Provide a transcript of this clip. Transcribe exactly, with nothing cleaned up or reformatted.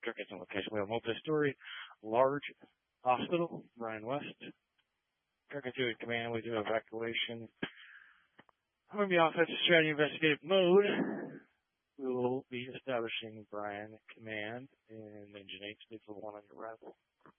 Circuits and location. We have multi-story, large hospital. Brian West. Circuit two at command. We do evacuation. I'm going to be offensive strategy investigative mode. We will be establishing Brian at command and engine eight, speed for one on your arrival.